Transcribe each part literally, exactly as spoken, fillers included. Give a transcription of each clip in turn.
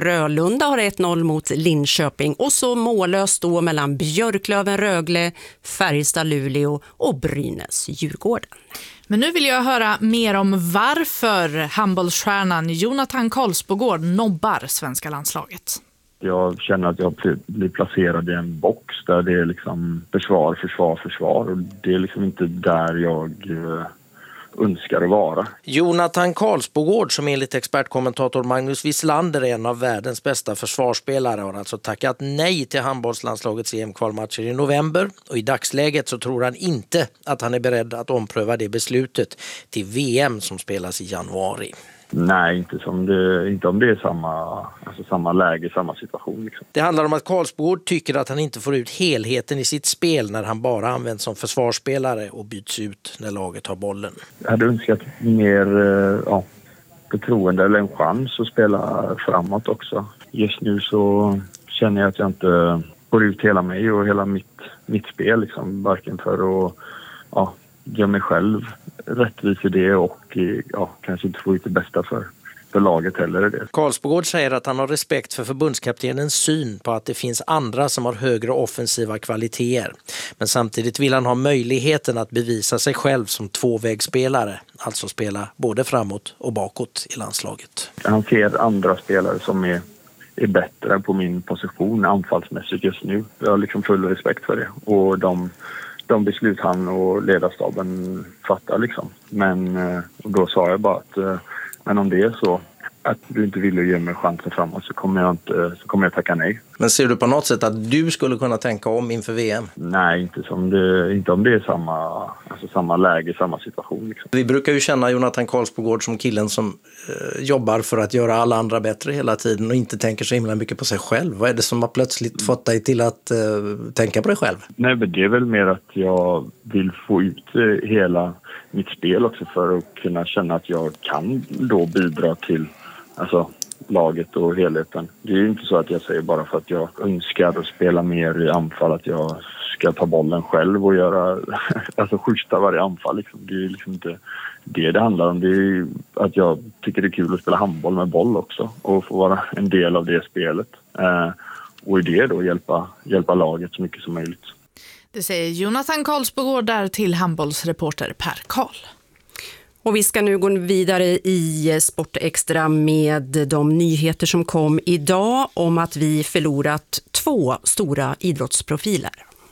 Frölunda har ett noll mot Linköping och så mållöst då mellan Björklöven-Rögle, Färjestad-Luleå och Brynäs-Djurgården. Men nu vill jag höra mer om varför handbollsstjärnan Jonathan Karlsbogård nobbar svenska landslaget. Jag känner att jag blir placerad i en box där det är liksom försvar, försvar, försvar. Och det är liksom inte där jag önskar att vara. Jonathan Karlsbogård, som enligt expertkommentator Magnus Wislander är en av världens bästa försvarsspelare, har alltså tackat nej till handbollslandslagets E M-kvalmatcher i november. Och i dagsläget så tror han inte att han är beredd att ompröva det beslutet till V M som spelas i januari. Nej, inte, som det, inte om det är samma, alltså samma läge, samma situation. Liksom. Det handlar om att Karlsbogård tycker att han inte får ut helheten i sitt spel när han bara används som försvarsspelare och byts ut när laget har bollen. Jag hade önskat mer ja, förtroende eller en chans att spela framåt också. Just nu så känner jag att jag inte får ut hela mig och hela mitt, mitt spel. Liksom, varken för att ja, ge mig själv rättvis i det och ja, kanske inte få ut det bästa för, för laget heller. Det. Karlsbogård säger att han har respekt för förbundskaptenens syn på att det finns andra som har högre offensiva kvaliteter. Men samtidigt vill han ha möjligheten att bevisa sig själv som tvåvägsspelare, alltså spela både framåt och bakåt i landslaget. Han ser andra spelare som är, är bättre på min position anfallsmässigt just nu. Jag har liksom full respekt för det och de de beslut han och ledarstaben fattar liksom. Men då sa jag bara att men om det är så att du inte vill ge mig chansen framåt så kommer jag inte så kommer jag tacka nej. Men ser du på något sätt att du skulle kunna tänka om inför V M? Nej, inte som det inte om det är samma alltså samma läge, samma situation liksom. Vi brukar ju känna Jonathan Karlsbogård som killen som eh, jobbar för att göra alla andra bättre hela tiden och inte tänker så himla mycket på sig själv. Vad är det som har plötsligt fått dig till att eh, tänka på dig själv? Nej, men det är väl mer att jag vill få ut eh, hela mitt spel också för att kunna känna att jag kan då bidra till alltså laget och helheten. Det är ju inte så att jag säger bara för att jag önskar att spela mer i anfall att jag ska ta bollen själv och göra alltså skjuta varje anfall liksom. Det är ju liksom inte det det handlar om. Det är ju att jag tycker det är kul att spela handboll med boll också och få vara en del av det spelet. Eh, och i det då hjälpa, hjälpa laget så mycket som möjligt. Det säger Jonathan Karlsbogård där till handbollsreporter Per Karl. Och vi ska nu gå vidare i Sport Extra med de nyheter som kom idag om att vi förlorat två stora idrottsprofiler.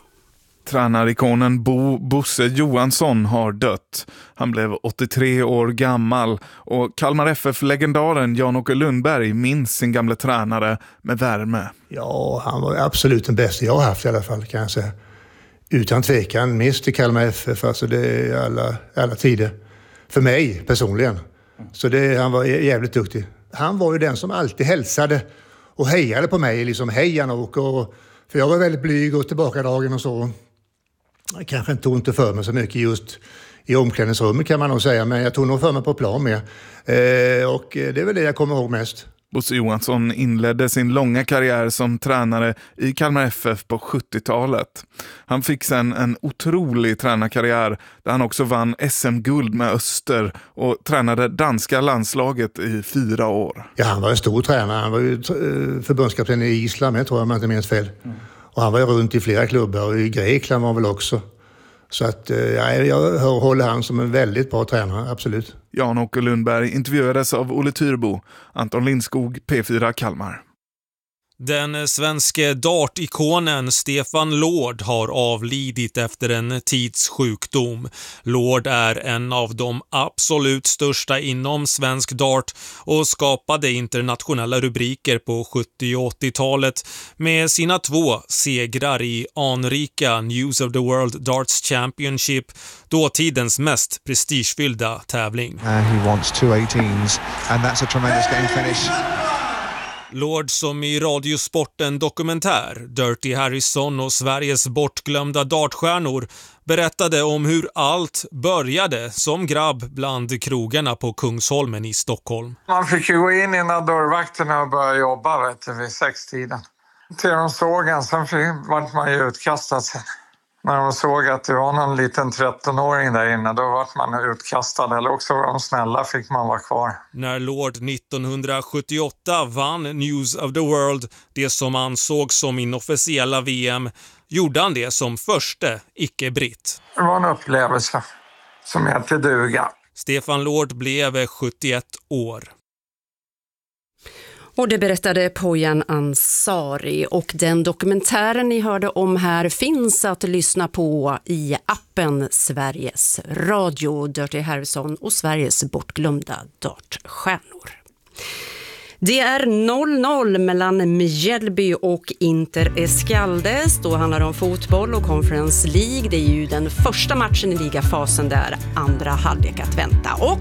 Tränarikonen Bo Bosse Johansson har dött. Han blev åttiotre år gammal och Kalmar F F-legendaren Jan-Åke Lundberg minns sin gamla tränare med värme. Ja, han var absolut den bästa jag har haft i alla fall kan jag säga. Utan tvekan, minst i Kalmar F F, alltså det är alla, alla tider. För mig personligen. Så det, han var jävligt duktig. Han var ju den som alltid hälsade och hejade på mig. Liksom hej Jan-Åke. För jag var väldigt blyg och tillbakadragen och så. Jag kanske inte tog inte för mig så mycket just i omklädningsrummet kan man nog säga. Men jag tog nog för mig på plan med. Eh, och det är väl det jag kommer ihåg mest. Bosse Johansson inledde sin långa karriär som tränare i Kalmar F F på sjuttiotalet. Han fick sen en otrolig tränarkarriär där han också vann S M-guld med Öster och tränade danska landslaget i fyra år. Ja, han var en stor tränare. Han var ju förbundskapten i Island, jag tror jag man inte minns fel. Mm. Och han var ju runt i flera klubbar och i Grekland var väl också. Så att, ja, jag håller han som en väldigt bra tränare, absolut. Jan-Åke Lundberg intervjuades av Olle Tyrbo, Anton Lindskog, P fyra Kalmar. Den svenske dartikonen Stefan Lord har avlidit efter en tids sjukdom. Lord är en av de absolut största inom svensk dart och skapade internationella rubriker på sjuttio- och åttiotalet med sina två segrar i anrika News of the World Darts Championship, dåtidens mest prestigefyllda tävling. Uh, he wants two eighteens and that's a tremendous game finish. Lord som i Radiosporten dokumentär Dirty Harrison och Sveriges bortglömda dartstjärnor berättade om hur allt började som grabb bland krogarna på Kungsholmen i Stockholm. Man fick ju gå in innan dörrvakterna och börja jobba vet du, vid sextiden. Till de såg en, sen vart man ju utkastad sen. När de såg att det var någon liten trettonåring där inne, då var man utkastad. Eller också var de snälla, fick man vara kvar. När Lord nittonhundrasjuttioåtta vann News of the World, det som ansågs som inofficiella V M, gjorde han det som första icke-britt. Det var en upplevelse som heter duga. Stefan Lord blev sjuttioett år. Och det berättade Poyan Ansari, och den dokumentären ni hörde om här finns att lyssna på i appen Sveriges Radio, Dirty Harrison och Sveriges bortglömda dartstjärnor. Det är noll noll mellan Mjällby och Inter Escaldes. Då handlar det om fotboll och Conference League. Det är ju den första matchen i ligafasen där, andra halvlek att vänta. Och